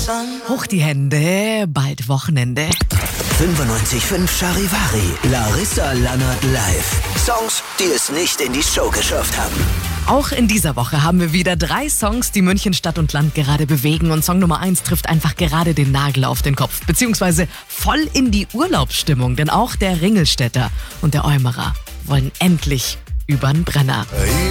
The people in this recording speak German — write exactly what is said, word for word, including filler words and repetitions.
Hoch die Hände, bald Wochenende. fünfundneunzig Komma fünf Charivari, Larissa Lannert live. Songs, die es nicht in die Show geschafft haben. Auch in dieser Woche haben wir wieder drei Songs, die München Stadt und Land gerade bewegen. Und Song Nummer eins trifft einfach gerade den Nagel auf den Kopf. Beziehungsweise voll in die Urlaubsstimmung. Denn auch der Ringelstädter und der Eumerer wollen endlich übern Brenner.